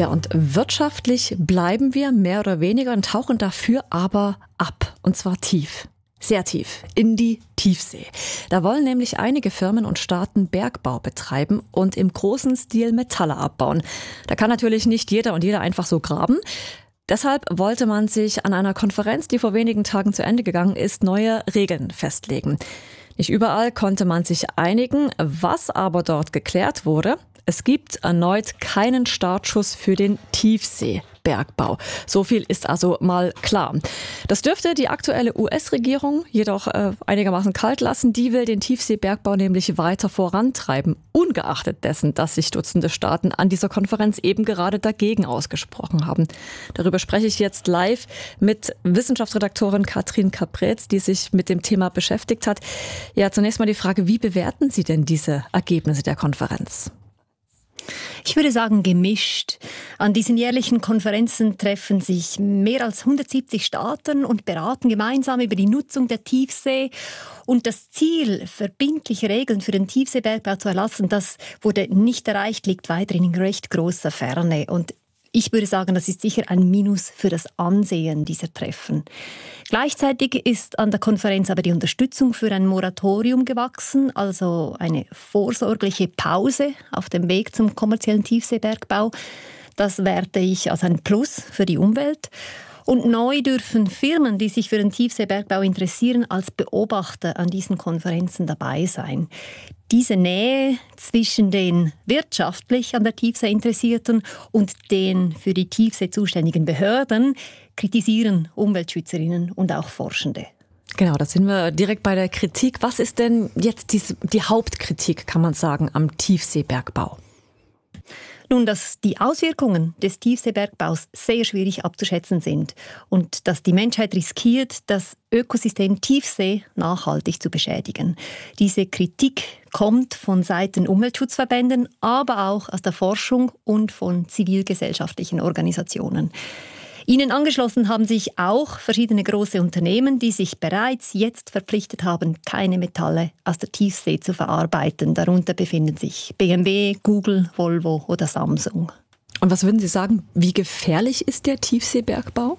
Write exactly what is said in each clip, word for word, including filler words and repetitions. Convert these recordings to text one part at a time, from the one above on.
Ja, und wirtschaftlich bleiben wir mehr oder weniger und tauchen dafür aber ab. Und zwar tief. Sehr tief. In die Tiefsee. Da wollen nämlich einige Firmen und Staaten Bergbau betreiben und im großen Stil Metalle abbauen. Da kann natürlich nicht jeder und jeder einfach so graben. Deshalb wollte man sich an einer Konferenz, die vor wenigen Tagen zu Ende gegangen ist, neue Regeln festlegen. Nicht überall konnte man sich einigen. Was aber dort geklärt wurde: Es gibt erneut keinen Startschuss für den Tiefseebergbau. So viel ist also mal klar. Das dürfte die aktuelle U S-Regierung jedoch äh, einigermaßen kalt lassen. Die will den Tiefseebergbau nämlich weiter vorantreiben, ungeachtet dessen, dass sich Dutzende Staaten an dieser Konferenz eben gerade dagegen ausgesprochen haben. Darüber spreche ich jetzt live mit Wissenschaftsredaktorin Katrin Kapretz, die sich mit dem Thema beschäftigt hat. Ja, zunächst mal die Frage: Wie bewerten Sie denn diese Ergebnisse der Konferenz? Ich würde sagen gemischt. An diesen jährlichen Konferenzen treffen sich mehr als hundertsiebzig Staaten und beraten gemeinsam über die Nutzung der Tiefsee. Und das Ziel, verbindliche Regeln für den Tiefseebergbau zu erlassen, das wurde nicht erreicht, liegt weiterhin in recht großer Ferne. Und ich würde sagen, das ist sicher ein Minus für das Ansehen dieser Treffen. Gleichzeitig ist an der Konferenz aber die Unterstützung für ein Moratorium gewachsen, also eine vorsorgliche Pause auf dem Weg zum kommerziellen Tiefseebergbau. Das werte ich als ein Plus für die Umwelt. Und neu dürfen Firmen, die sich für den Tiefseebergbau interessieren, als Beobachter an diesen Konferenzen dabei sein. Diese Nähe zwischen den wirtschaftlich an der Tiefsee Interessierten und den für die Tiefsee zuständigen Behörden kritisieren Umweltschützerinnen und auch Forschende. Genau, da sind wir direkt bei der Kritik. Was ist denn jetzt die, die Hauptkritik, kann man sagen, am Tiefseebergbau? Nun, dass die Auswirkungen des Tiefseebergbaus sehr schwierig abzuschätzen sind und dass die Menschheit riskiert, das Ökosystem Tiefsee nachhaltig zu beschädigen. Diese Kritik kommt von Seiten Umweltschutzverbänden, aber auch aus der Forschung und von zivilgesellschaftlichen Organisationen. Ihnen angeschlossen haben sich auch verschiedene große Unternehmen, die sich bereits jetzt verpflichtet haben, keine Metalle aus der Tiefsee zu verarbeiten. Darunter befinden sich B M W, Google, Volvo oder Samsung. Und was würden Sie sagen, wie gefährlich ist der Tiefseebergbau?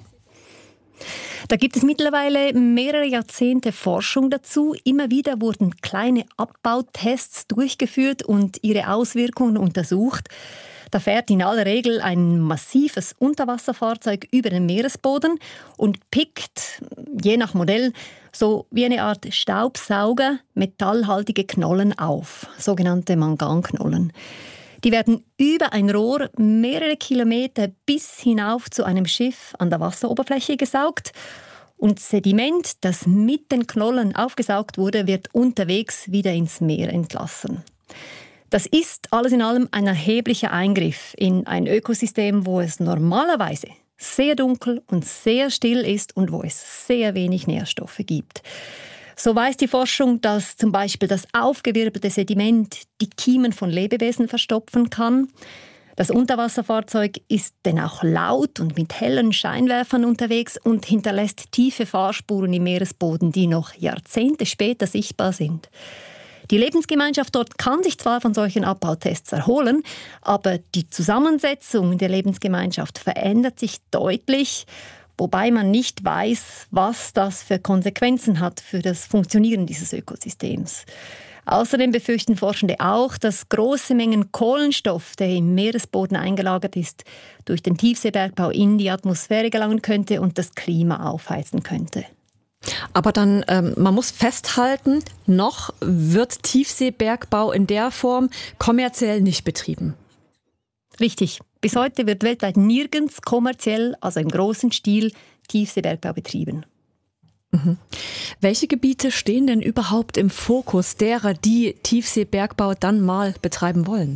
Da gibt es mittlerweile mehrere Jahrzehnte Forschung dazu. Immer wieder wurden kleine Abbautests durchgeführt und ihre Auswirkungen untersucht. Da fährt in aller Regel ein massives Unterwasserfahrzeug über den Meeresboden und pickt, je nach Modell, so wie eine Art Staubsauger metallhaltige Knollen auf, sogenannte Manganknollen. Die werden über ein Rohr mehrere Kilometer bis hinauf zu einem Schiff an der Wasseroberfläche gesaugt. Und Sediment, das mit den Knollen aufgesaugt wurde, wird unterwegs wieder ins Meer entlassen. Das ist alles in allem ein erheblicher Eingriff in ein Ökosystem, wo es normalerweise sehr dunkel und sehr still ist und wo es sehr wenig Nährstoffe gibt. So weiß die Forschung, dass zum Beispiel das aufgewirbelte Sediment die Kiemen von Lebewesen verstopfen kann. Das Unterwasserfahrzeug ist denn auch laut und mit hellen Scheinwerfern unterwegs und hinterlässt tiefe Fahrspuren im Meeresboden, die noch Jahrzehnte später sichtbar sind. Die Lebensgemeinschaft dort kann sich zwar von solchen Abbautests erholen, aber die Zusammensetzung der Lebensgemeinschaft verändert sich deutlich, wobei man nicht weiß, was das für Konsequenzen hat für das Funktionieren dieses Ökosystems. Außerdem befürchten Forschende auch, dass große Mengen Kohlenstoff, der im Meeresboden eingelagert ist, durch den Tiefseebergbau in die Atmosphäre gelangen könnte und das Klima aufheizen könnte. Aber dann, ähm, man muss festhalten, noch wird Tiefseebergbau in der Form kommerziell nicht betrieben. Richtig. Bis heute wird weltweit nirgends kommerziell, also im großen Stil, Tiefseebergbau betrieben. Mhm. Welche Gebiete stehen denn überhaupt im Fokus derer, die Tiefseebergbau dann mal betreiben wollen?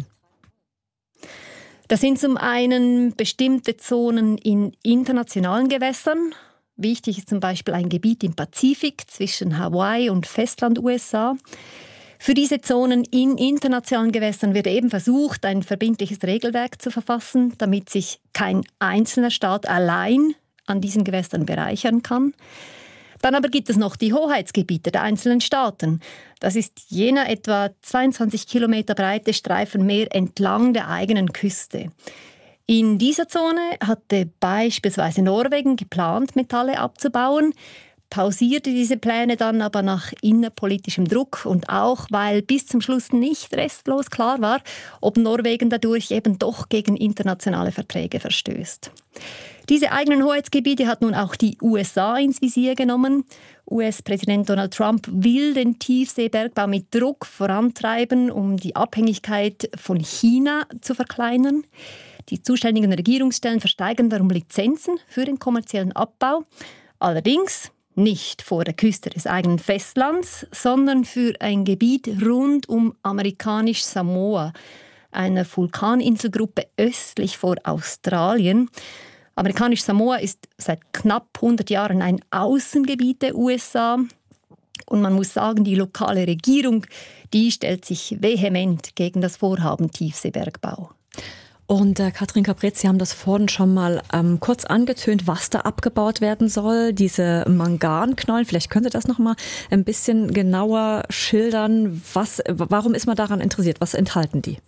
Das sind zum einen bestimmte Zonen in internationalen Gewässern. Wichtig ist zum Beispiel ein Gebiet im Pazifik zwischen Hawaii und Festland-U S A. Für diese Zonen in internationalen Gewässern wird eben versucht, ein verbindliches Regelwerk zu verfassen, damit sich kein einzelner Staat allein an diesen Gewässern bereichern kann. Dann aber gibt es noch die Hoheitsgebiete der einzelnen Staaten. Das ist jener etwa zweiundzwanzig Kilometer breite Streifen Meer entlang der eigenen Küste. In dieser Zone hatte beispielsweise Norwegen geplant, Metalle abzubauen, pausierte diese Pläne dann aber nach innerpolitischem Druck und auch, weil bis zum Schluss nicht restlos klar war, ob Norwegen dadurch eben doch gegen internationale Verträge verstößt. Diese eigenen Hoheitsgebiete hat nun auch die U S A ins Visier genommen. U S-Präsident Donald Trump will den Tiefseebergbau mit Druck vorantreiben, um die Abhängigkeit von China zu verkleinern. Die zuständigen Regierungsstellen versteigern darum Lizenzen für den kommerziellen Abbau. Allerdings nicht vor der Küste des eigenen Festlands, sondern für ein Gebiet rund um amerikanisch Samoa, einer Vulkaninselgruppe östlich vor Australien. Amerikanisch Samoa ist seit knapp hundert Jahren ein Außengebiet der U S A. Und man muss sagen, die lokale Regierung, die stellt sich vehement gegen das Vorhaben Tiefseebergbau. Und äh, Katrin Capretz, Sie haben das vorhin schon mal ähm, kurz angetönt, was da abgebaut werden soll, diese Manganknollen. Vielleicht können Sie das noch mal ein bisschen genauer schildern. Was, warum ist man daran interessiert? Was enthalten die?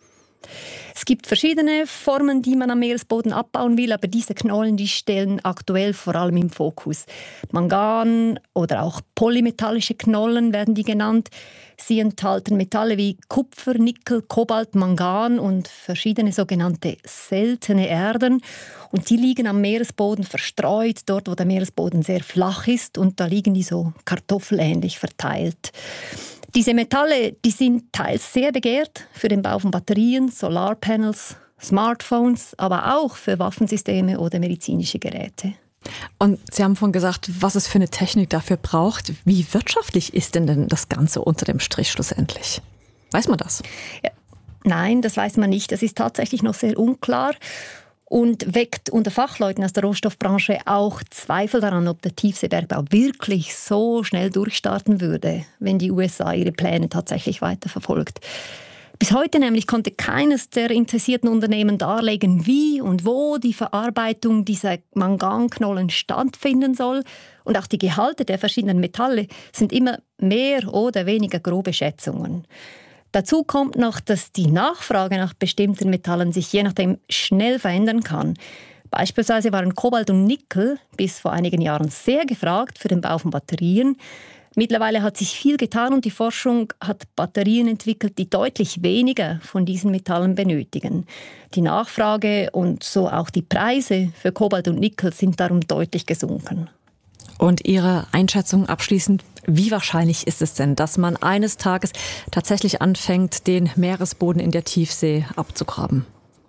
Es gibt verschiedene Formen, die man am Meeresboden abbauen will, aber diese Knollen, die stellen aktuell vor allem im Fokus. Mangan oder auch polymetallische Knollen werden die genannt. Sie enthalten Metalle wie Kupfer, Nickel, Kobalt, Mangan und verschiedene sogenannte seltene Erden. Und die liegen am Meeresboden verstreut, dort wo der Meeresboden sehr flach ist, und da liegen die so kartoffelähnlich verteilt. Diese Metalle, die sind teils sehr begehrt für den Bau von Batterien, Solarpanels, Smartphones, aber auch für Waffensysteme oder medizinische Geräte. Und Sie haben vorhin gesagt, was es für eine Technik dafür braucht. Wie wirtschaftlich ist denn, denn das Ganze unter dem Strich schlussendlich? Weiß man das? Ja, nein, das weiß man nicht. Das ist tatsächlich noch sehr unklar und weckt unter Fachleuten aus der Rohstoffbranche auch Zweifel daran, ob der Tiefseebergbau wirklich so schnell durchstarten würde, wenn die U S A ihre Pläne tatsächlich weiterverfolgt. Bis heute nämlich konnte keines der interessierten Unternehmen darlegen, wie und wo die Verarbeitung dieser Manganknollen stattfinden soll. Und auch die Gehalte der verschiedenen Metalle sind immer mehr oder weniger grobe Schätzungen. Dazu kommt noch, dass die Nachfrage nach bestimmten Metallen sich je nachdem schnell verändern kann. Beispielsweise waren Kobalt und Nickel bis vor einigen Jahren sehr gefragt für den Bau von Batterien. Mittlerweile hat sich viel getan und die Forschung hat Batterien entwickelt, die deutlich weniger von diesen Metallen benötigen. Die Nachfrage und so auch die Preise für Kobalt und Nickel sind darum deutlich gesunken. Und Ihre Einschätzung abschließend, wie wahrscheinlich ist es denn, dass man eines Tages tatsächlich anfängt, den Meeresboden in der Tiefsee abzugraben?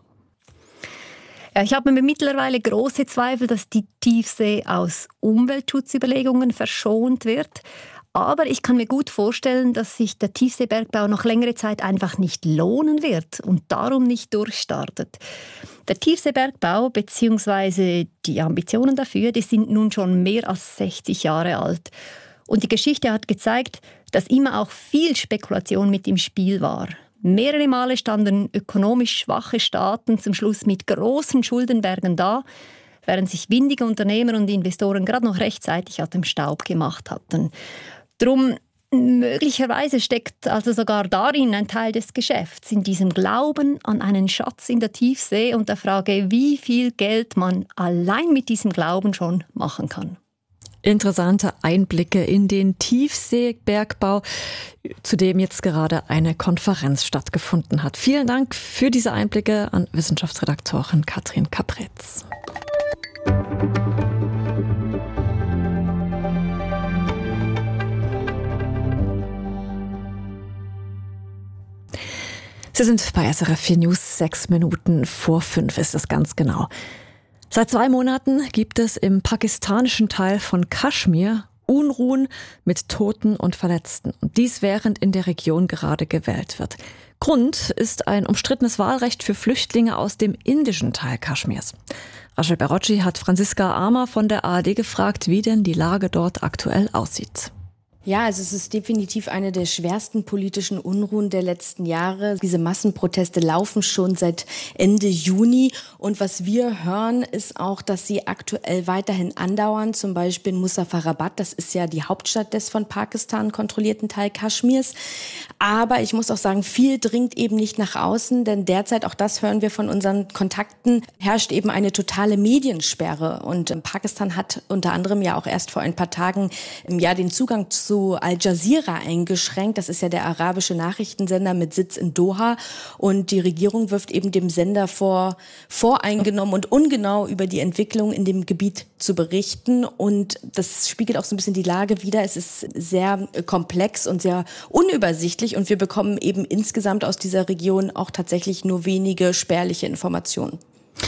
Ja, ich habe mir mittlerweile große Zweifel, dass die Tiefsee aus Umweltschutzüberlegungen verschont wird. Aber ich kann mir gut vorstellen, dass sich der Tiefseebergbau noch längere Zeit einfach nicht lohnen wird und darum nicht durchstartet. Der Tiefseebergbau bzw. die Ambitionen dafür, die sind nun schon mehr als sechzig Jahre alt. Und die Geschichte hat gezeigt, dass immer auch viel Spekulation mit im Spiel war. Mehrere Male standen ökonomisch schwache Staaten zum Schluss mit großen Schuldenbergen da, während sich windige Unternehmer und Investoren gerade noch rechtzeitig aus dem Staub gemacht hatten. Drum möglicherweise steckt also sogar darin ein Teil des Geschäfts, in diesem Glauben an einen Schatz in der Tiefsee und der Frage, wie viel Geld man allein mit diesem Glauben schon machen kann. Interessante Einblicke in den Tiefseebergbau, zu dem jetzt gerade eine Konferenz stattgefunden hat. Vielen Dank für diese Einblicke an Wissenschaftsredaktorin Katrin Capretz. Sie sind bei S R F vier News, sechs Minuten vor fünf ist es ganz genau. Seit zwei Monaten gibt es im pakistanischen Teil von Kaschmir Unruhen mit Toten und Verletzten. Und dies während in der Region gerade gewählt wird. Grund ist ein umstrittenes Wahlrecht für Flüchtlinge aus dem indischen Teil Kaschmirs. Rachel Barocci hat Franziska Armer von der A R D gefragt, wie denn die Lage dort aktuell aussieht. Ja, also es ist definitiv eine der schwersten politischen Unruhen der letzten Jahre. Diese Massenproteste laufen schon seit Ende Juni. Und was wir hören, ist auch, dass sie aktuell weiterhin andauern. Zum Beispiel in Muzaffarabad, das ist ja die Hauptstadt des von Pakistan kontrollierten Teil Kaschmirs. Aber ich muss auch sagen, viel dringt eben nicht nach außen, denn derzeit, auch das hören wir von unseren Kontakten, herrscht eben eine totale Mediensperre. Und Pakistan hat unter anderem ja auch erst vor ein paar Tagen im Jahr den Zugang zu zu Al Jazeera eingeschränkt. Das ist ja der arabische Nachrichtensender mit Sitz in Doha. Und die Regierung wirft eben dem Sender vor, voreingenommen und ungenau über die Entwicklung in dem Gebiet zu berichten. Und das spiegelt auch so ein bisschen die Lage wider. Es ist sehr komplex und sehr unübersichtlich. Und wir bekommen eben insgesamt aus dieser Region auch tatsächlich nur wenige spärliche Informationen.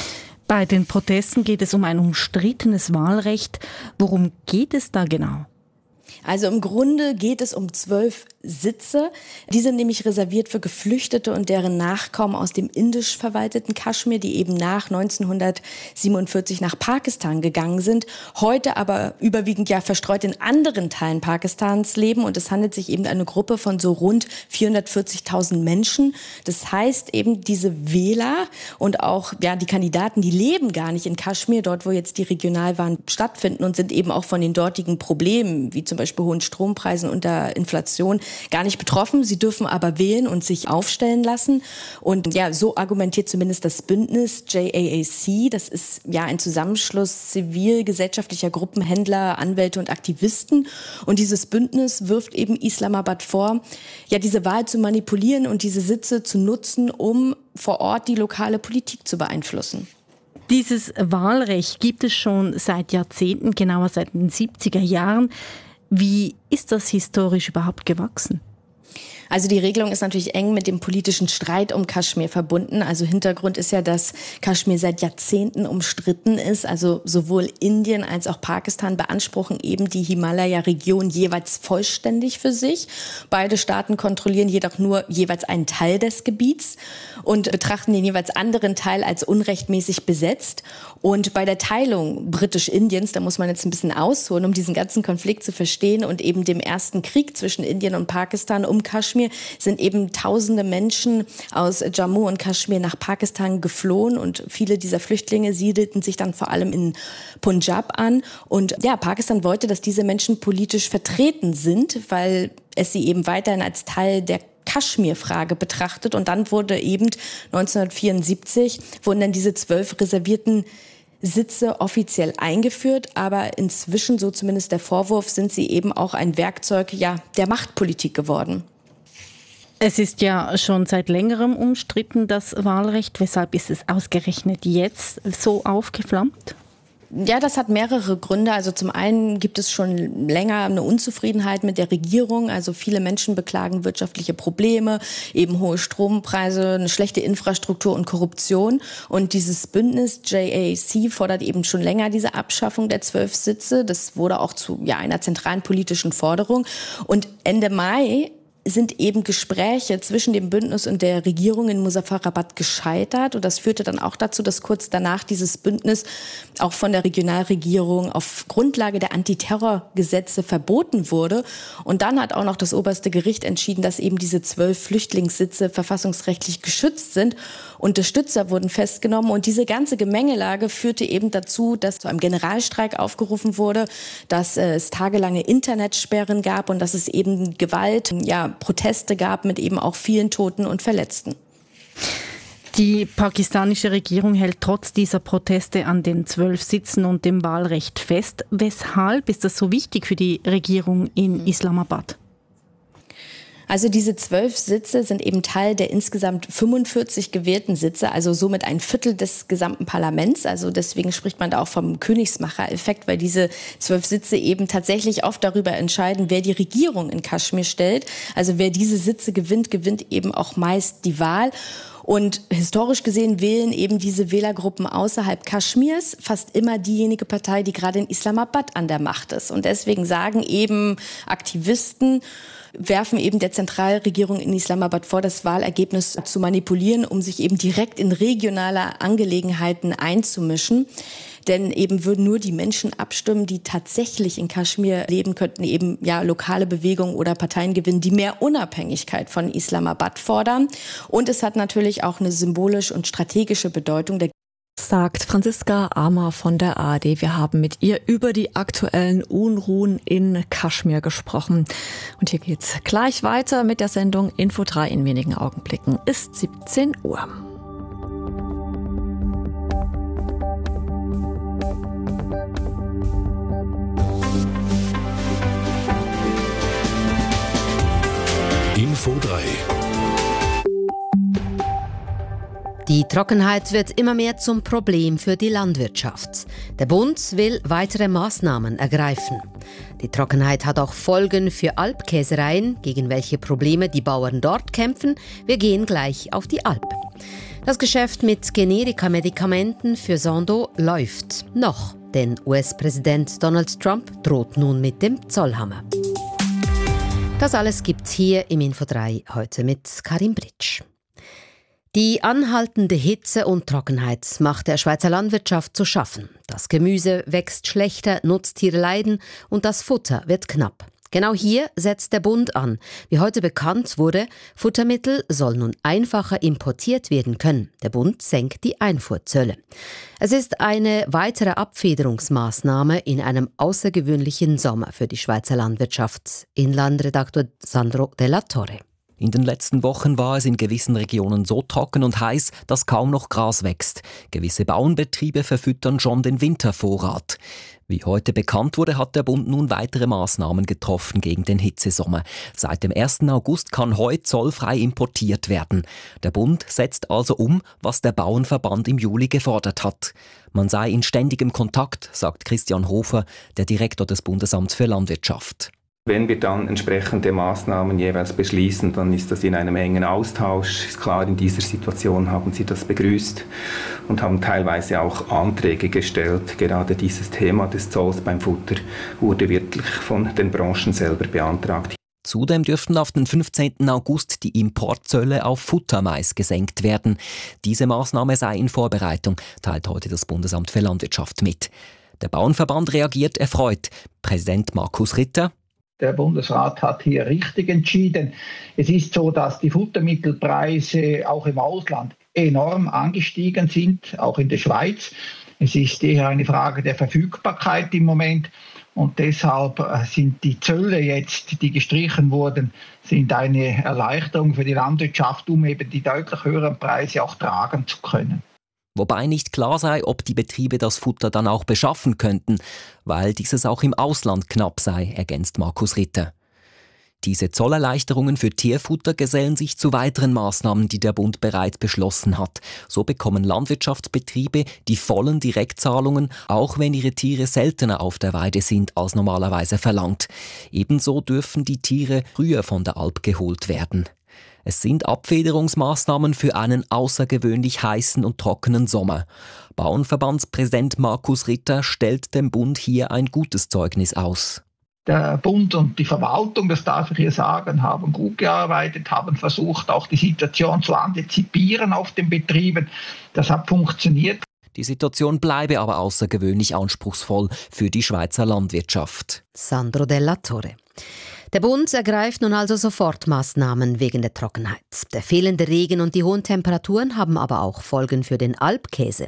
Bei den Protesten geht es um ein umstrittenes Wahlrecht. Worum geht es da genau? Also im Grunde geht es um zwölf Sitze. Die sind nämlich reserviert für Geflüchtete und deren Nachkommen aus dem indisch verwalteten Kaschmir, die eben nach neunzehnhundertsiebenundvierzig nach Pakistan gegangen sind, heute aber überwiegend ja verstreut in anderen Teilen Pakistans leben. Und es handelt sich eben um eine Gruppe von so rund vierhundertvierzigtausend Menschen. Das heißt eben, diese Wähler und auch ja die Kandidaten, die leben gar nicht in Kaschmir, dort wo jetzt die Regionalwahlen stattfinden, und sind eben auch von den dortigen Problemen, wie zum Beispiel hohen Strompreisen und der Inflation, gar nicht betroffen. Sie dürfen aber wählen und sich aufstellen lassen. Und ja, so argumentiert zumindest das Bündnis J A A C. Das ist ja ein Zusammenschluss zivilgesellschaftlicher Gruppen, Händler, Anwälte und Aktivisten. Und dieses Bündnis wirft eben Islamabad vor, ja, diese Wahl zu manipulieren und diese Sitze zu nutzen, um vor Ort die lokale Politik zu beeinflussen. Dieses Wahlrecht gibt es schon seit Jahrzehnten, genauer seit den siebziger Jahren. Wie ist das historisch überhaupt gewachsen? Also die Regelung ist natürlich eng mit dem politischen Streit um Kaschmir verbunden. Also Hintergrund ist ja, dass Kaschmir seit Jahrzehnten umstritten ist. Also sowohl Indien als auch Pakistan beanspruchen eben die Himalaya-Region jeweils vollständig für sich. Beide Staaten kontrollieren jedoch nur jeweils einen Teil des Gebiets und betrachten den jeweils anderen Teil als unrechtmäßig besetzt. Und bei der Teilung Britisch-Indiens, da muss man jetzt ein bisschen ausholen, um diesen ganzen Konflikt zu verstehen, und eben dem ersten Krieg zwischen Indien und Pakistan um Kaschmir, sind eben tausende Menschen aus Jammu und Kaschmir nach Pakistan geflohen, und viele dieser Flüchtlinge siedelten sich dann vor allem in Punjab an. Und ja, Pakistan wollte, dass diese Menschen politisch vertreten sind, weil es sie eben weiterhin als Teil der Kaschmir-Frage betrachtet. Und dann wurde eben neunzehnhundertvierundsiebzig wurden dann diese zwölf reservierten Sitze offiziell eingeführt, aber inzwischen, so zumindest der Vorwurf, sind sie eben auch ein Werkzeug ja, der Machtpolitik geworden. Es ist ja schon seit längerem umstritten, das Wahlrecht. Weshalb ist es ausgerechnet jetzt so aufgeflammt? Ja, das hat mehrere Gründe. Also zum einen gibt es schon länger eine Unzufriedenheit mit der Regierung. Also viele Menschen beklagen wirtschaftliche Probleme, eben hohe Strompreise, eine schlechte Infrastruktur und Korruption. Und dieses Bündnis J A A C fordert eben schon länger diese Abschaffung der zwölf Sitze. Das wurde auch zu ja, einer zentralen politischen Forderung. Und Ende Mai sind eben Gespräche zwischen dem Bündnis und der Regierung in Muzaffarabad gescheitert. Und das führte dann auch dazu, dass kurz danach dieses Bündnis auch von der Regionalregierung auf Grundlage der Antiterrorgesetze verboten wurde. Und dann hat auch noch das oberste Gericht entschieden, dass eben diese zwölf Flüchtlingssitze verfassungsrechtlich geschützt sind. Unterstützer wurden festgenommen. Und diese ganze Gemengelage führte eben dazu, dass zu einem Generalstreik aufgerufen wurde, dass es tagelange Internetsperren gab und dass es eben Gewalt, ja, Proteste gab mit eben auch vielen Toten und Verletzten. Die pakistanische Regierung hält trotz dieser Proteste an den zwölf Sitzen und dem Wahlrecht fest. Weshalb ist das so wichtig für die Regierung in Islamabad? Also diese zwölf Sitze sind eben Teil der insgesamt fünfundvierzig gewählten Sitze, also somit ein Viertel des gesamten Parlaments. Also deswegen spricht man da auch vom Königsmacher-Effekt, weil diese zwölf Sitze eben tatsächlich oft darüber entscheiden, wer die Regierung in Kaschmir stellt. Also wer diese Sitze gewinnt, gewinnt eben auch meist die Wahl. Und historisch gesehen wählen eben diese Wählergruppen außerhalb Kaschmirs fast immer diejenige Partei, die gerade in Islamabad an der Macht ist. Und deswegen sagen eben Aktivisten, werfen eben der Zentralregierung in Islamabad vor, das Wahlergebnis zu manipulieren, um sich eben direkt in regionale Angelegenheiten einzumischen. Denn eben würden nur die Menschen abstimmen, die tatsächlich in Kaschmir leben, könnten eben ja lokale Bewegungen oder Parteien gewinnen, die mehr Unabhängigkeit von Islamabad fordern. Und es hat natürlich auch eine symbolische und strategische Bedeutung. Der Sagt Franziska Amar von der A R D. Wir haben mit ihr über die aktuellen Unruhen in Kaschmir gesprochen. Und hier geht's gleich weiter mit der Sendung Info drei in wenigen Augenblicken. Ist siebzehn Uhr. Info drei. Die Trockenheit wird immer mehr zum Problem für die Landwirtschaft. Der Bund will weitere Maßnahmen ergreifen. Die Trockenheit hat auch Folgen für Alpkäsereien, gegen welche Probleme die Bauern dort kämpfen. Wir gehen gleich auf die Alp. Das Geschäft mit Generika-Medikamenten für Sandoz läuft noch, denn U S-Präsident Donald Trump droht nun mit dem Zollhammer. Das alles gibt's hier im Info drei heute mit Karin Britsch. Die anhaltende Hitze und Trockenheit macht der Schweizer Landwirtschaft zu schaffen. Das Gemüse wächst schlechter, Nutztiere leiden und das Futter wird knapp. Genau hier setzt der Bund an. Wie heute bekannt wurde, Futtermittel sollen nun einfacher importiert werden können. Der Bund senkt die Einfuhrzölle. Es ist eine weitere Abfederungsmaßnahme in einem außergewöhnlichen Sommer für die Schweizer Landwirtschaft. Inlandredaktor Sandro Della Torre. In den letzten Wochen war es in gewissen Regionen so trocken und heiß, dass kaum noch Gras wächst. Gewisse Bauernbetriebe verfüttern schon den Wintervorrat. Wie heute bekannt wurde, hat der Bund nun weitere Maßnahmen getroffen gegen den Hitzesommer. Seit dem ersten August kann Heu zollfrei importiert werden. Der Bund setzt also um, was der Bauernverband im Juli gefordert hat. Man sei in ständigem Kontakt, sagt Christian Hofer, der Direktor des Bundesamts für Landwirtschaft. Wenn wir dann entsprechende Maßnahmen jeweils beschließen, dann ist das in einem engen Austausch. Ist klar, in dieser Situation haben Sie das begrüßt und haben teilweise auch Anträge gestellt. Gerade dieses Thema des Zolls beim Futter wurde wirklich von den Branchen selber beantragt. Zudem dürften auf den fünfzehnten August die Importzölle auf Futtermais gesenkt werden. Diese Maßnahme sei in Vorbereitung, teilt heute das Bundesamt für Landwirtschaft mit. Der Bauernverband reagiert erfreut. Präsident Markus Ritter: Der Bundesrat hat hier richtig entschieden. Es ist so, dass die Futtermittelpreise auch im Ausland enorm angestiegen sind, auch in der Schweiz. Es ist eher eine Frage der Verfügbarkeit im Moment. Und deshalb sind die Zölle jetzt, die gestrichen wurden, sind eine Erleichterung für die Landwirtschaft, um eben die deutlich höheren Preise auch tragen zu können. Wobei nicht klar sei, ob die Betriebe das Futter dann auch beschaffen könnten, weil dieses auch im Ausland knapp sei, ergänzt Markus Ritter. Diese Zollerleichterungen für Tierfutter gesellen sich zu weiteren Maßnahmen, die der Bund bereits beschlossen hat. So bekommen Landwirtschaftsbetriebe die vollen Direktzahlungen, auch wenn ihre Tiere seltener auf der Weide sind als normalerweise verlangt. Ebenso dürfen die Tiere früher von der Alp geholt werden. Es sind Abfederungsmaßnahmen für einen außergewöhnlich heißen und trockenen Sommer. Bauernverbandspräsident Markus Ritter stellt dem Bund hier ein gutes Zeugnis aus. Der Bund und die Verwaltung, das darf ich hier sagen, haben gut gearbeitet, haben versucht, auch die Situation zu antizipieren auf den Betrieben. Das hat funktioniert. Die Situation bleibe aber außergewöhnlich anspruchsvoll für die Schweizer Landwirtschaft. Sandro Della Torre. Der Bund ergreift nun also sofort Maßnahmen wegen der Trockenheit. Der fehlende Regen und die hohen Temperaturen haben aber auch Folgen für den Alpkäse.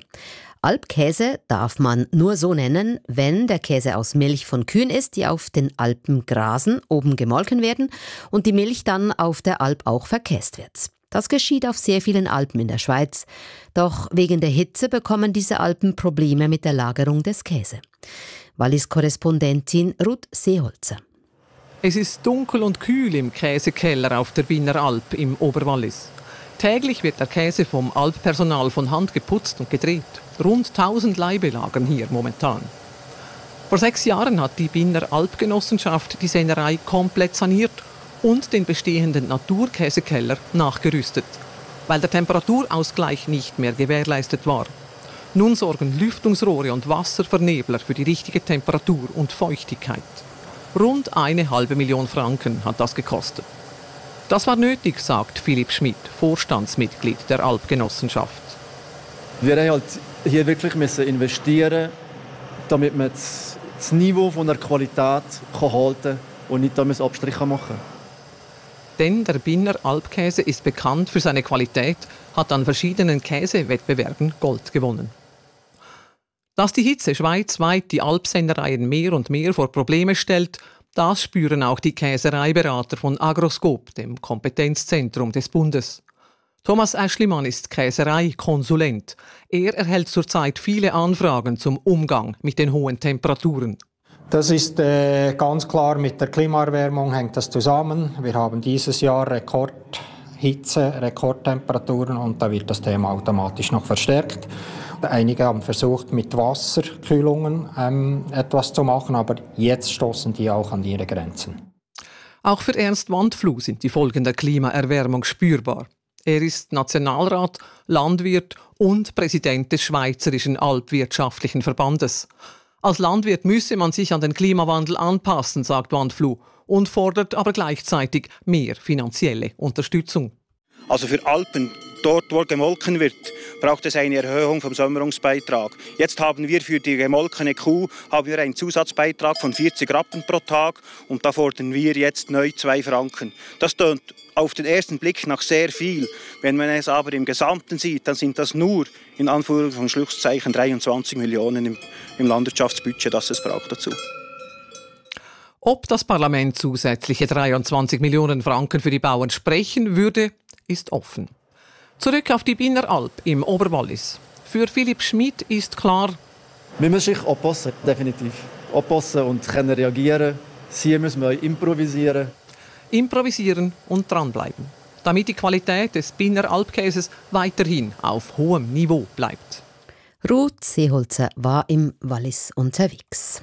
Alpkäse darf man nur so nennen, wenn der Käse aus Milch von Kühen ist, die auf den Alpen grasen, oben gemolken werden und die Milch dann auf der Alp auch verkäst wird. Das geschieht auf sehr vielen Alpen in der Schweiz. Doch wegen der Hitze bekommen diese Alpen Probleme mit der Lagerung des Käse. Wallis-Korrespondentin Ruth Seeholzer. Es ist dunkel und kühl im Käsekeller auf der Biener Alp im Oberwallis. Täglich wird der Käse vom Alppersonal von Hand geputzt und gedreht. Rund tausend Laibe lagern hier momentan. Vor sechs Jahren hat die Biener Alpgenossenschaft die Sennerei komplett saniert und den bestehenden Naturkäsekeller nachgerüstet, weil der Temperaturausgleich nicht mehr gewährleistet war. Nun sorgen Lüftungsrohre und Wasservernebler für die richtige Temperatur und Feuchtigkeit. Rund eine halbe Million Franken hat das gekostet. Das war nötig, sagt Philipp Schmid, Vorstandsmitglied der Alpgenossenschaft. Wir haben halt hier wirklich müssen investieren, damit man das, das Niveau von der Qualität kann halten und nicht damit Abstriche machen kann. Denn der Binner Alpkäse ist bekannt für seine Qualität, hat an verschiedenen Käsewettbewerben Gold gewonnen. Dass die Hitze schweizweit die Alpsennereien mehr und mehr vor Probleme stellt, das spüren auch die Käsereiberater von Agroscope, dem Kompetenzzentrum des Bundes. Thomas Aeschlimann ist Käsereikonsulent. Er erhält zurzeit viele Anfragen zum Umgang mit den hohen Temperaturen. Das ist äh, ganz klar, mit der Klimaerwärmung hängt das zusammen. Wir haben dieses Jahr Rekordhitze, Rekordtemperaturen und da wird das Thema automatisch noch verstärkt. Einige haben versucht, mit Wasserkühlungen ähm, etwas zu machen, aber jetzt stoßen die auch an ihre Grenzen. Auch für Ernst Wandfluh sind die Folgen der Klimaerwärmung spürbar. Er ist Nationalrat, Landwirt und Präsident des Schweizerischen Alpwirtschaftlichen Verbandes. Als Landwirt müsse man sich an den Klimawandel anpassen, sagt Wandfluh, und fordert aber gleichzeitig mehr finanzielle Unterstützung. Also für Alpen, dort wo gemolken wird, braucht es eine Erhöhung vom Säumerungsbeitrag. Jetzt haben wir für die gemolkene Kuh haben wir einen Zusatzbeitrag von vierzig Rappen pro Tag und da fordern wir jetzt neu zwei Franken. Das tönt auf den ersten Blick nach sehr viel. Wenn man es aber im Gesamten sieht, dann sind das nur in Anführungs- von Schlusszeichen dreiundzwanzig Millionen im, im Landwirtschaftsbudget, das es braucht dazu. Ob das Parlament zusätzliche dreiundzwanzig Millionen Franken für die Bauern sprechen würde, ist offen. Zurück auf die Binner Alp im Oberwallis. Für Philipp Schmid ist klar, wir müssen sich anpassen, definitiv. Anpassen und können reagieren. Hier müssen wir improvisieren. Improvisieren und dranbleiben, damit die Qualität des Binner Alpkäses weiterhin auf hohem Niveau bleibt. Ruth Seeholzer war im Wallis unterwegs.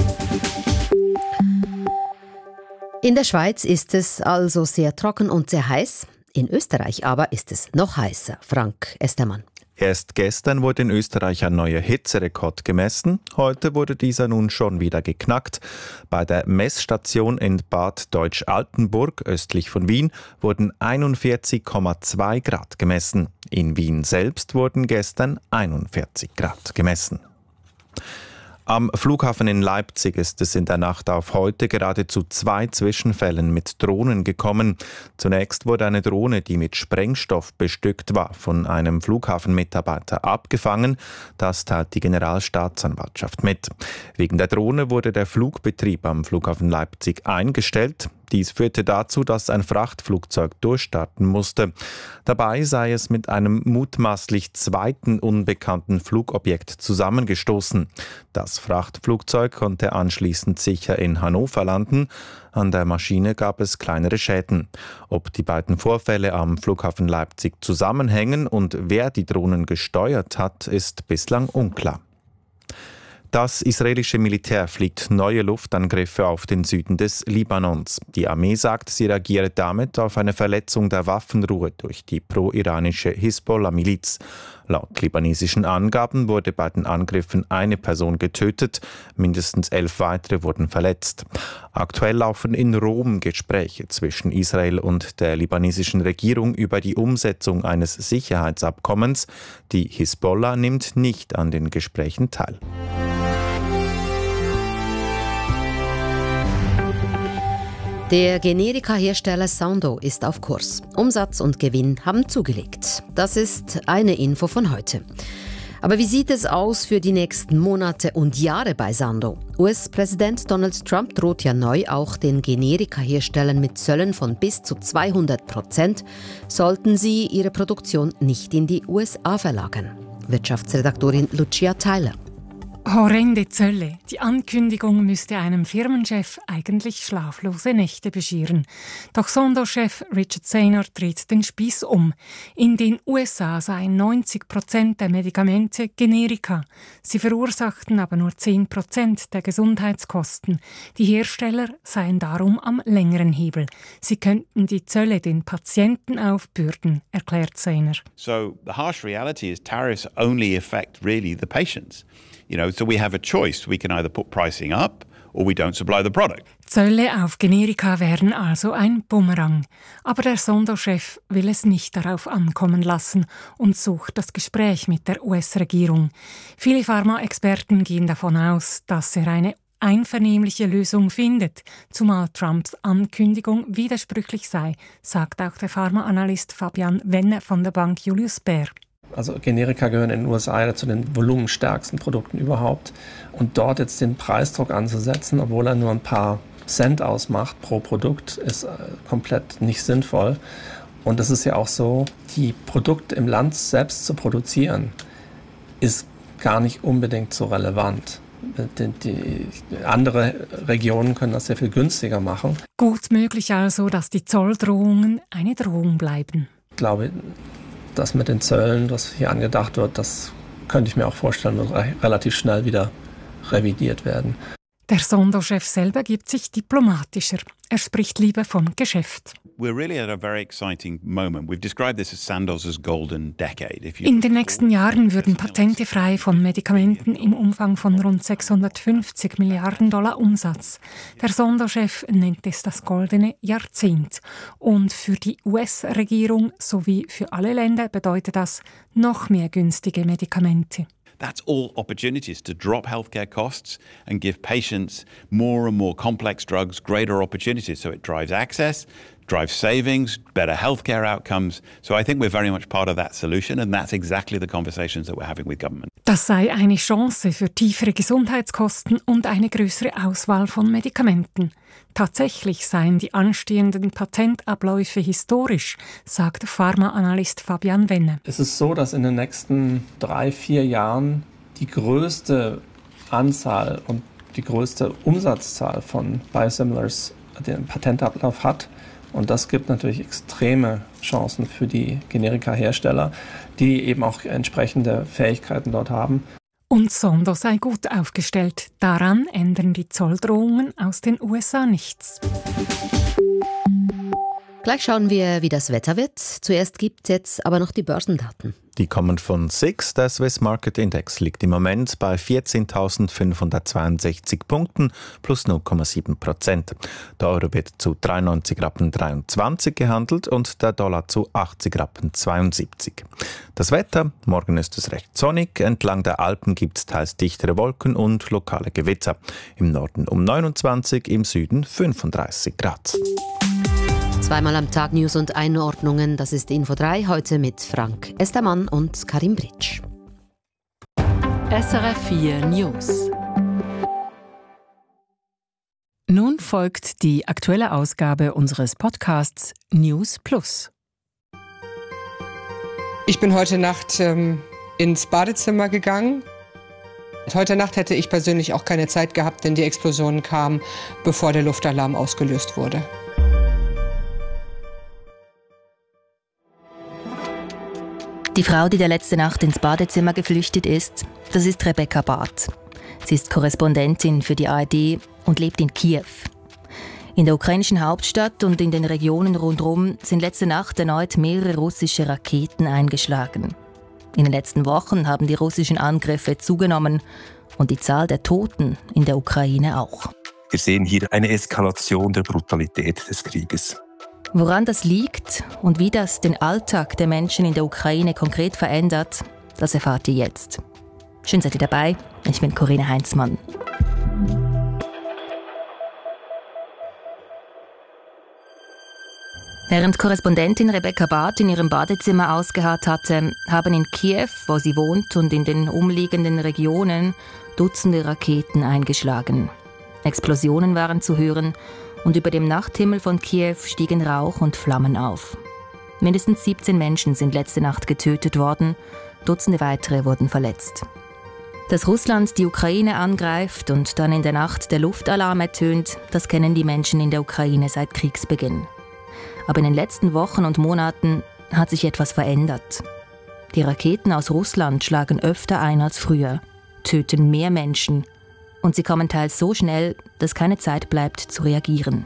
In der Schweiz ist es also sehr trocken und sehr heiß. In Österreich aber ist es noch heißer. Frank Estermann. Erst gestern wurde in Österreich ein neuer Hitzerekord gemessen. Heute wurde dieser nun schon wieder geknackt. Bei der Messstation in Bad Deutsch-Altenburg, östlich von Wien, wurden einundvierzig Komma zwei Grad gemessen. In Wien selbst wurden gestern einundvierzig Grad gemessen. Am Flughafen in Leipzig ist es in der Nacht auf heute gerade zu zwei Zwischenfällen mit Drohnen gekommen. Zunächst wurde eine Drohne, die mit Sprengstoff bestückt war, von einem Flughafenmitarbeiter abgefangen. Das teilt die Generalstaatsanwaltschaft mit. Wegen der Drohne wurde der Flugbetrieb am Flughafen Leipzig eingestellt. Dies führte dazu, dass ein Frachtflugzeug durchstarten musste. Dabei sei es mit einem mutmaßlich zweiten unbekannten Flugobjekt zusammengestoßen. Das Frachtflugzeug konnte anschließend sicher in Hannover landen. An der Maschine gab es kleinere Schäden. Ob die beiden Vorfälle am Flughafen Leipzig zusammenhängen und wer die Drohnen gesteuert hat, ist bislang unklar. Das israelische Militär fliegt neue Luftangriffe auf den Süden des Libanons. Die Armee sagt, sie reagiere damit auf eine Verletzung der Waffenruhe durch die pro-iranische Hisbollah-Miliz. Laut libanesischen Angaben wurde bei den Angriffen eine Person getötet, mindestens elf weitere wurden verletzt. Aktuell laufen in Rom Gespräche zwischen Israel und der libanesischen Regierung über die Umsetzung eines Sicherheitsabkommens. Die Hisbollah nimmt nicht an den Gesprächen teil. Der Generika-Hersteller Sandoz ist auf Kurs. Umsatz und Gewinn haben zugelegt. Das ist eine Info von heute. Aber wie sieht es aus für die nächsten Monate und Jahre bei Sandoz? U S-Präsident Donald Trump droht ja neu auch den Generika-Herstellern mit Zöllen von bis zu zweihundert Prozent, sollten sie ihre Produktion nicht in die U S A verlagern. Wirtschaftsredaktorin Lucia Tyler. Horrende Zölle. Die Ankündigung müsste einem Firmenchef eigentlich schlaflose Nächte bescheren. Doch Sandoz-Chef Richard Saynor dreht den Spieß um. In den U S A seien neunzig Prozent der Medikamente Generika. Sie verursachten aber nur zehn Prozent der Gesundheitskosten. Die Hersteller seien darum am längeren Hebel. Sie könnten die Zölle den Patienten aufbürden, erklärt Saynor. So the harsh reality is tariffs only affect really the patients. You know, so we have a choice. We can either put pricing up or we don't supply the product. Zölle auf Generika wären also ein Bumerang. Aber der Sandoz-Chef will es nicht darauf ankommen lassen und sucht das Gespräch mit der U S-Regierung. Viele Pharmaexperten gehen davon aus, dass er eine einvernehmliche Lösung findet, zumal Trumps Ankündigung widersprüchlich sei, sagt auch der Pharmaanalyst Fabian Wenne von der Bank Julius Baer. Also Generika gehören in den U S A zu den volumenstärksten Produkten überhaupt. Und dort jetzt den Preisdruck anzusetzen, obwohl er nur ein paar Cent ausmacht pro Produkt, ist komplett nicht sinnvoll. Und es ist ja auch so, die Produkte im Land selbst zu produzieren, ist gar nicht unbedingt so relevant. Die, die andere Regionen können das sehr viel günstiger machen. Gut möglich also, dass die Zolldrohungen eine Drohung bleiben. Ich glaube, das mit den Zöllen, was hier angedacht wird, das könnte ich mir auch vorstellen, wird relativ schnell wieder revidiert werden. Der Sandoz-Chef selber gibt sich diplomatischer. Er spricht lieber vom Geschäft. We're really at a very exciting moment. We've described this as Sandoz's golden decade. If you In den nächsten Jahren würden Patente frei von Medikamenten im Umfang von rund sechshundertfünfzig Milliarden Dollar Umsatz. Der Sandoz-Chef nennt es das goldene Jahrzehnt. Und für die U S-Regierung sowie für alle Länder bedeutet das noch mehr günstige Medikamente. That's all opportunities to drop healthcare costs and give patients more and more complex drugs greater opportunities. So it drives access, drives savings, better healthcare outcomes. So I think we're very much part of that solution, and that's exactly the conversations that we're having with government. Das sei eine Chance für tiefere Gesundheitskosten und eine größere Auswahl von Medikamenten. Tatsächlich seien die anstehenden Patentabläufe historisch, sagt Pharmaanalyst Fabian Wenne. Es ist so, dass in den nächsten drei, vier Jahren die größte Anzahl und die größte Umsatzzahl von Biosimilars den Patentablauf hat. Und das gibt natürlich extreme Chancen für die Generika-Hersteller, die eben auch entsprechende Fähigkeiten dort haben. Und Sandoz sei gut aufgestellt. Daran ändern die Zolldrohungen aus den U S A nichts. Gleich schauen wir, wie das Wetter wird. Zuerst gibt es jetzt aber noch die Börsendaten. Die kommen von S I X. Der Swiss Market Index liegt im Moment bei vierzehntausendfünfhundertzweiundsechzig Punkten plus null Komma sieben Prozent. Der Euro wird zu dreiundneunzig Rappen dreiundzwanzig gehandelt und der Dollar zu achtzig Rappen zweiundsiebzig. Das Wetter: Morgen ist es recht sonnig. Entlang der Alpen gibt es teils dichtere Wolken und lokale Gewitter. Im Norden um neunundzwanzig, im Süden fünfunddreißig Grad. Zweimal am Tag News und Einordnungen. Das ist Info drei, heute mit Frank Estermann und Karim Britsch. S R F vier News. Nun folgt die aktuelle Ausgabe unseres Podcasts News Plus. Ich bin heute Nacht ähm, ins Badezimmer gegangen. Heute Nacht hätte ich persönlich auch keine Zeit gehabt, denn die Explosion kam, bevor der Luftalarm ausgelöst wurde. Die Frau, die der letzte Nacht ins Badezimmer geflüchtet ist, das ist Rebecca Barth. Sie ist Korrespondentin für die A R D und lebt in Kiew. In der ukrainischen Hauptstadt und in den Regionen rundherum sind letzte Nacht erneut mehrere russische Raketen eingeschlagen. In den letzten Wochen haben die russischen Angriffe zugenommen und die Zahl der Toten in der Ukraine auch. Wir sehen hier eine Eskalation der Brutalität des Krieges. Woran das liegt und wie das den Alltag der Menschen in der Ukraine konkret verändert, das erfahrt ihr jetzt. Schön seid ihr dabei, ich bin Corinna Heinzmann. Während Korrespondentin Rebecca Barth in ihrem Badezimmer ausgeharrt hatte, haben in Kiew, wo sie wohnt, und in den umliegenden Regionen Dutzende Raketen eingeschlagen. Explosionen waren zu hören und über dem Nachthimmel von Kiew stiegen Rauch und Flammen auf. Mindestens siebzehn Menschen sind letzte Nacht getötet worden, Dutzende weitere wurden verletzt. Dass Russland die Ukraine angreift und dann in der Nacht der Luftalarm ertönt, das kennen die Menschen in der Ukraine seit Kriegsbeginn. Aber in den letzten Wochen und Monaten hat sich etwas verändert. Die Raketen aus Russland schlagen öfter ein als früher, töten mehr Menschen und sie kommen teils so schnell, dass keine Zeit bleibt zu reagieren.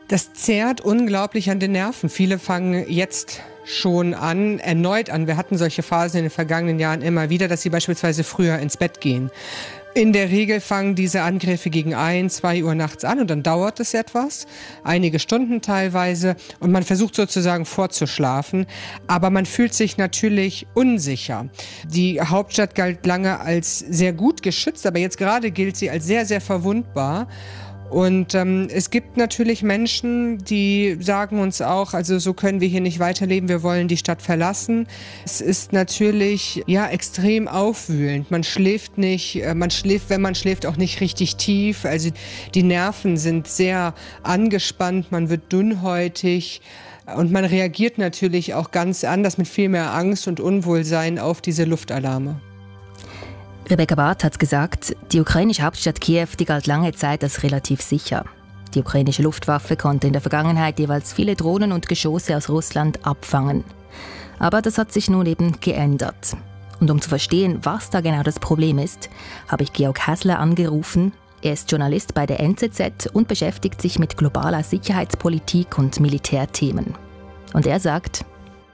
Das zehrt unglaublich an den Nerven. Viele fangen jetzt schon an, erneut an. Wir hatten solche Phasen in den vergangenen Jahren immer wieder, dass sie beispielsweise früher ins Bett gehen. In der Regel fangen diese Angriffe gegen ein, zwei Uhr nachts an und dann dauert es etwas, einige Stunden teilweise und man versucht sozusagen vorzuschlafen, aber man fühlt sich natürlich unsicher. Die Hauptstadt galt lange als sehr gut geschützt, aber jetzt gerade gilt sie als sehr, sehr verwundbar. Und ähm, es gibt natürlich Menschen, die sagen uns auch, also so können wir hier nicht weiterleben, wir wollen die Stadt verlassen. Es ist natürlich ja extrem aufwühlend. Man schläft nicht, man schläft, wenn man schläft, auch nicht richtig tief. Also die Nerven sind sehr angespannt, man wird dünnhäutig und man reagiert natürlich auch ganz anders mit viel mehr Angst und Unwohlsein auf diese Luftalarme. Rebecca Barth hat gesagt, die ukrainische Hauptstadt Kiew, die galt lange Zeit als relativ sicher. Die ukrainische Luftwaffe konnte in der Vergangenheit jeweils viele Drohnen und Geschosse aus Russland abfangen. Aber das hat sich nun eben geändert. Und um zu verstehen, was da genau das Problem ist, habe ich Georg Häsler angerufen. Er ist Journalist bei der N Z Z und beschäftigt sich mit globaler Sicherheitspolitik und Militärthemen. Und er sagt: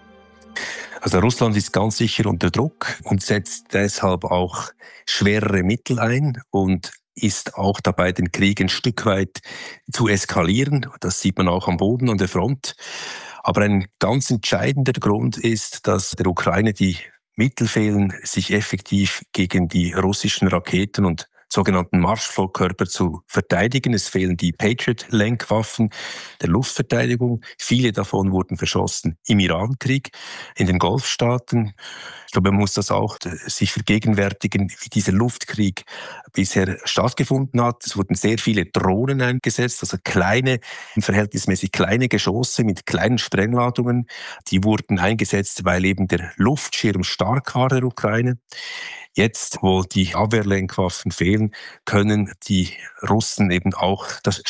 Also Russland ist ganz sicher unter Druck und setzt deshalb auch schwerere Mittel ein und ist auch dabei, den Krieg ein Stück weit zu eskalieren. Das sieht man auch am Boden und der Front. Aber ein ganz entscheidender Grund ist, dass der Ukraine die Mittel fehlen, sich effektiv gegen die russischen Raketen und sogenannten Marschflugkörper zu verteidigen. Es fehlen die Patriot-Lenkwaffen der Luftverteidigung. Viele davon wurden verschossen im Irankrieg, in den Golfstaaten. Ich glaube, man muss das auch sich vergegenwärtigen, wie dieser Luftkrieg bisher stattgefunden hat. Es wurden sehr viele Drohnen eingesetzt, also kleine, verhältnismäßig kleine Geschosse mit kleinen Sprengladungen. Die wurden eingesetzt, weil eben der Luftschirm stark war der Ukraine. Jetzt, wo die Abwehrlenkwaffen fehlen, können die Russen eben auch das